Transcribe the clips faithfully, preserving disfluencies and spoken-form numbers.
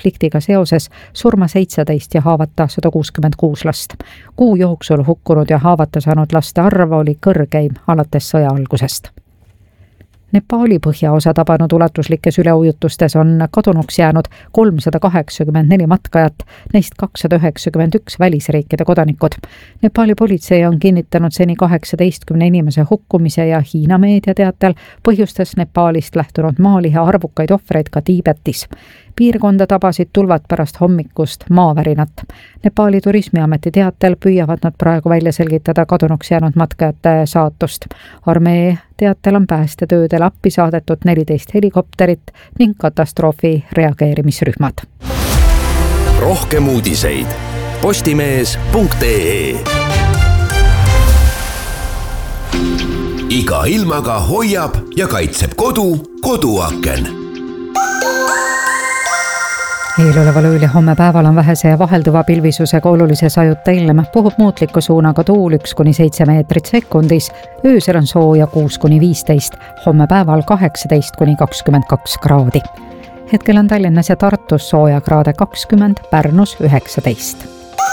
konfliktiga seoses surma seitseteist ja haavata sada kuuskümmend kuus last. Kuu jooksul hukkunud ja haavata saanud laste arv oli kõrgeim alates sõja algusest. Nepaali põhjaosa tabanud ulatuslikes üleujutustes on kadunuks jäänud kolmsada kaheksakümmend neli matkajat, neist kakssada üheksakümmend üks välisriikide kodanikud. Nepaali politsei on kinnitanud seni kaheksateistkümne inimese hukkumise ja Hiina meedia teatel põhjustas Nepaalist lähtunud maalihe arvukaid ohvreid ka Tiibetis. Piirkonda tabasid tulvad pärast hommikust maavärinat. Nepaali turismiameti teatel püüavad nad praegu välja selgitada kadunuks jäänud matkajate saatust. Armee teatel on päästetöödel appi saadetud neliteist helikopterit ning katastroofi reageerimisrühmad. Rohkem uudiseid postimees punkt ee. Iga ilmaga hoiab ja kaitseb kodu koduaken. Eeloleval ööl ja homme päeval on vähese ja vahelduva pilvisusega olulise sajuta ilm, puhub muutliku suunaga tuul üks kuni seitse meetrit sekundis, öösel on sooja kuus kuni viisteist, homme päeval kaheksateist kuni kakskümmend kaks kraadi. Hetkel on Tallinnas ja Tartus sooja kraade kakskümmend, Pärnus üheksateist.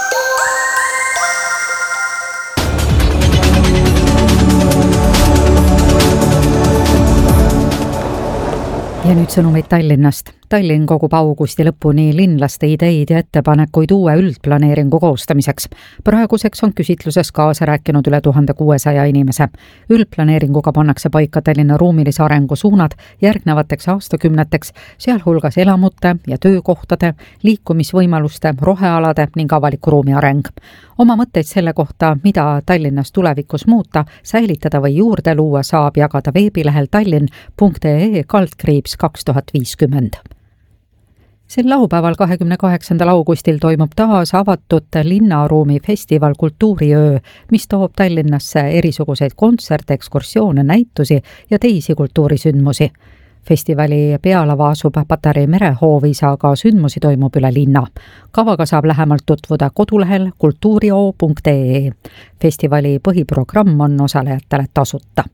Ja nüüd sõnumid Tallinnast. Tallinn kogub augusti lõpuni linlaste ideid ja ettepanekuid uue üldplaneeringu koostamiseks. Praeguseks on küsitluses kaasa rääkinud üle tuhande kuuesaja inimese. Üldplaneeringuga pannakse paika Tallinna ruumilise arengu suunad järgnevateks aastakümneteks, sealhulgas elamute ja töökohtade, liikumisvõimaluste, rohealade ning avaliku ruumi areng. Oma mõtteid selle kohta, mida Tallinnas tulevikus muuta, säilitada või juurde luua, saab jagada veebilehel tallinn punkt ee kaldkriips kaks tuhat viiskümmend. Sel laupäeval kahekümne kaheksandal augustil toimub taas avatud linnaruumi festival Kultuuriöö, mis toob Tallinnasse erisuguseid kontserte, ekskursioone, näitusi ja teisi kultuurisündmusi. Festivali pealava asub Patarei merehoovis, aga sündmusi toimub üle linna. Kavaga saab lähemalt tutvuda kodulehel kultuurio punkt ee. Festivali põhiprogramm on osalejatele tasuta.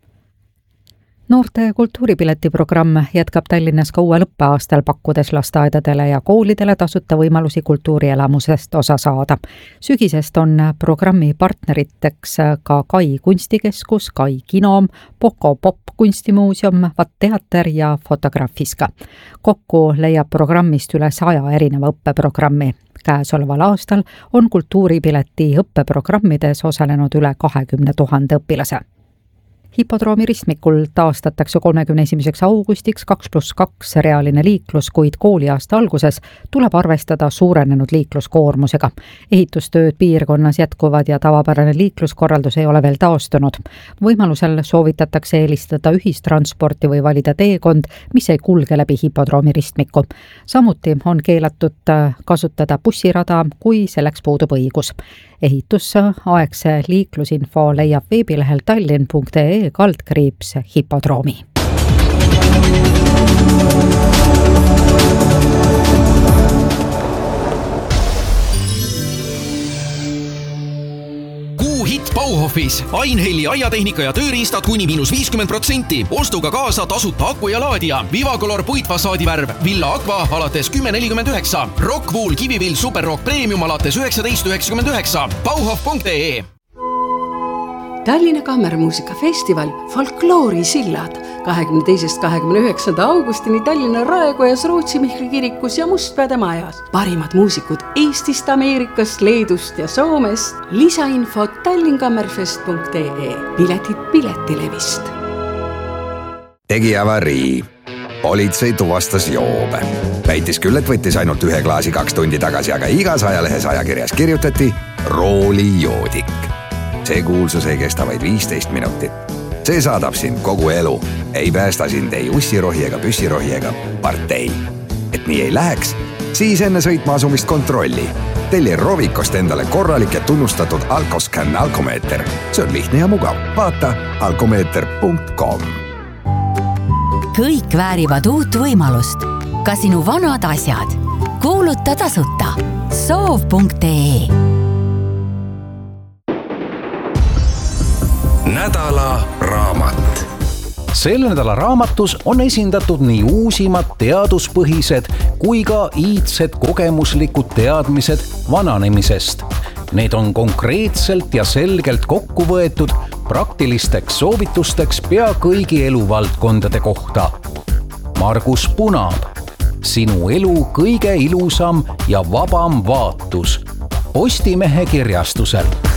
Noorte kultuuripileti programm jätkab Tallinnas ka uuel õppeaastal, pakkudes lasteaedadele ja koolidele tasuta võimalusi kultuurielamusest osa saada. Sügisest on programmi partneriteks ka Kai kunstikeskus, Kai kino, Poko Pop kunstimuuseum, Vat teater ja Fotografiska. Kokku leiab programmist üle saja erineva õppeprogrammi. Käesoleval aastal on kultuuripileti õppeprogrammides osalenud üle kahekümne tuhande õpilase. Hipodroomi ristmikul taastatakse kolmekümne esimeseks augustiks kaks pluss kaks reaaline liiklus, kuid kooliaasta alguses tuleb arvestada suurenenud liikluskoormusega. Ehitustööd piirkonnas jätkuvad ja tavapärane liikluskorraldus ei ole veel taastunud. Võimalusel soovitatakse eelistada ühistransporti või valida teekond, mis ei kulge läbi hipodroomi ristmiku. Samuti on keelatud kasutada bussirada, kui selleks puudub õigus. Ehitusse aegse liiklusinfo leiab veebilehel tallinn punkt ee kaldkriips hipodroomi. Hitt Bauhofis. Ainhelli aiatehnika ja tööriistad kuni miinus viiskümmend protsenti. Ostuga kaasa tasuta aku ja laadija. Vivacolor puitfasaadi värv. Villa Aqua alates kümme nelikümmend üheksa. Rockwool Kivivill Superrock Premium alates üheksateist üheksakümmend üheksa. Bauhof punkt ee. Tallinna Kammermuusika Festival Folkloori sillad kahekümne teisest kahekümne üheksanda augustini Tallinna Raekojas, Rootsi Mihkli kirikus ja Mustpeade majas. Parimad muusikud Eestist, Ameerikast, Leedust ja Soomest. Lisainfot tallinkammerfest punkt ee. Piletid Piletilevist. Tegi avarii. Politsei tuvastas joobe. Väitis küll, et võttis ainult ühe klaasi kaks tundi tagasi, aga igas ajalehes ajakirjas kirjutati roolijoodik. See kuulsus ei kesta vaid viisteist minutit. See saadab sind kogu elu. Ei päästa sind ei ussirohi ega püssirohi ega partei. Et nii ei läheks, siis enne sõitma asumist kontrolli. Telli Rovikost endale korralik ja tunnustatud Alkoscan alkomeeter. See on lihtne ja mugav. Vaata alkomeeter punkt com. Kõik väärivad uut võimalust. Ka sinu vanad asjad. Kuuluta tasuta. soov punkt ee. Nädala raamat. Selle nädala raamatus on esindatud nii uusimad teaduspõhised kui ka iidsed kogemuslikud teadmised vananemisest. Need on konkreetselt ja selgelt kokku võetud praktilisteks soovitusteks pea kõigi eluvaldkondade kohta. Margus Punaab, sinu elu kõige ilusam ja vabam vaatus. Postimehe kirjastusel.